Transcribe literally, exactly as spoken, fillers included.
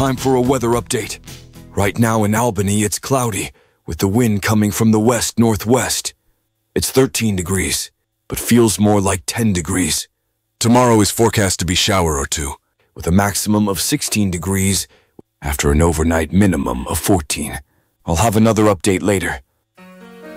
time for a weather update. Right now in Albany, it's cloudy, with the wind coming from the west-northwest. It's thirteen degrees, but feels more like ten degrees. Tomorrow is forecast to be shower or two, with a maximum of sixteen degrees after an overnight minimum of fourteen. I'll have another update later.